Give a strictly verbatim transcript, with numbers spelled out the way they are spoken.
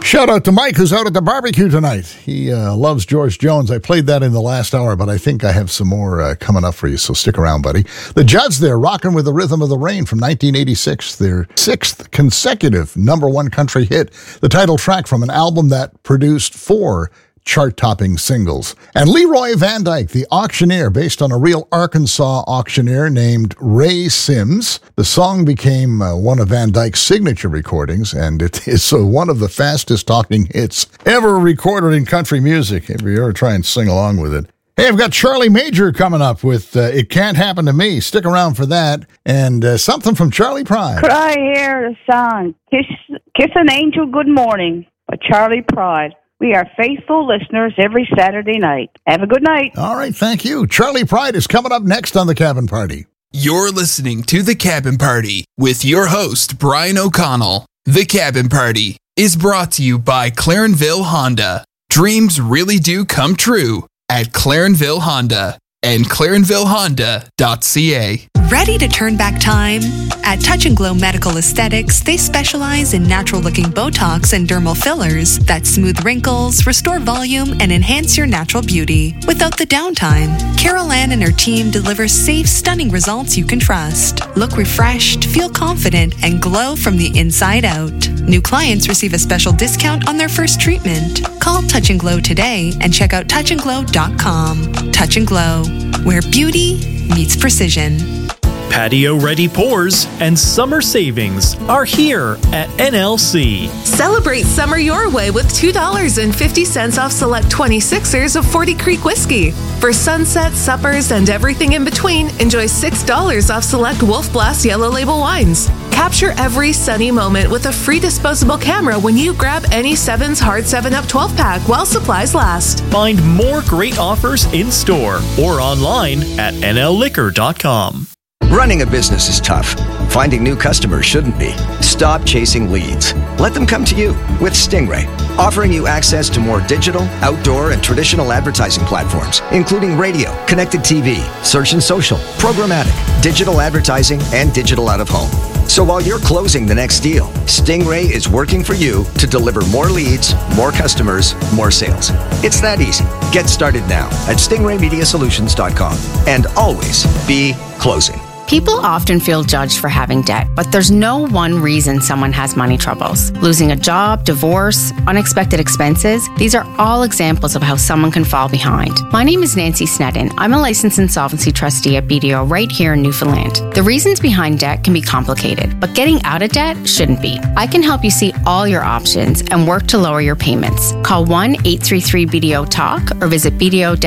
Shout out to Mike, who's out at the barbecue tonight. He uh, loves George Jones. I played that in the last hour, but I think I have some more uh, coming up for you, so stick around, buddy. The Judds there, rocking with the Rhythm of the Rain from nineteen eighty-six, their sixth consecutive number one country hit, the title track from an album that produced four chart-topping singles. And Leroy Van Dyke, the auctioneer, based on a real Arkansas auctioneer named Ray Sims. The song became uh, one of Van Dyke's signature recordings, and it is uh, one of the fastest-talking hits ever recorded in country music, if you ever try and sing along with it. Hey, I've got Charlie Major coming up with uh, It Can't Happen to Me. Stick around for that. And uh, something from Charlie Pride. Cry Hear the Song, Kiss, Kiss an Angel Good Morning by Charlie Pride. We are faithful listeners every Saturday night. Have a good night. All right, thank you. Charlie Pride is coming up next on The Cabin Party. You're listening to The Cabin Party with your host, Brian O'Connell. The Cabin Party is brought to you by Clarenville Honda. Dreams really do come true at Clarenville Honda and clarenville honda dot c a. Ready to turn back time? At Touch and Glow Medical Aesthetics, they specialize in natural-looking Botox and dermal fillers that smooth wrinkles, restore volume, and enhance your natural beauty without the downtime. Carol Ann and her team deliver safe, stunning results you can trust. Look refreshed, feel confident, and glow from the inside out. New clients receive a special discount on their first treatment. Call Touch and Glow today and check out touch and glow dot com. Touch and Glow, where beauty meets precision. Patio-ready pours and summer savings are here at N L C. Celebrate summer your way with two dollars and fifty cents off select twenty-sixers of Forty Creek Whiskey. For sunset, suppers, and everything in between, enjoy six dollars off select Wolf Blast Yellow Label wines. Capture every sunny moment with a free disposable camera when you grab any Sevens Hard seven up twelve pack while supplies last. Find more great offers in store or online at N L liquor dot com. Running a business is tough. Finding new customers shouldn't be. Stop chasing leads. Let them come to you with Stingray, offering you access to more digital, outdoor, and traditional advertising platforms, including radio, connected T V, search and social, programmatic, digital advertising, and digital out-of-home. So while you're closing the next deal, Stingray is working for you to deliver more leads, more customers, more sales. It's that easy. Get started now at stingray media solutions dot com and always be closing. People often feel judged for having debt, but there's no one reason someone has money troubles. Losing a job, divorce, unexpected expenses, these are all examples of how someone can fall behind. My name is Nancy Sneddon. I'm a licensed insolvency trustee at B D O right here in Newfoundland. The reasons behind debt can be complicated, but getting out of debt shouldn't be. I can help you see all your options and work to lower your payments. Call one eight three three B D O talk or visit b d o